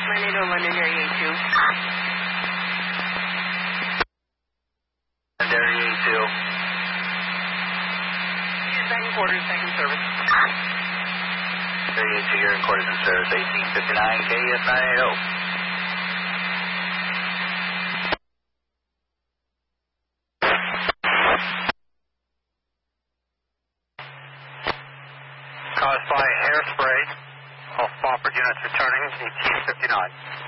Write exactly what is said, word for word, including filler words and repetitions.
Manila, London Area two. London Area two. Second quarter, second service. Area two, you're in quarters in service, eighteen fifty-nine K S nine eighty. Caused by hairspray. All Spofford units returning, eighteen fifty-nine.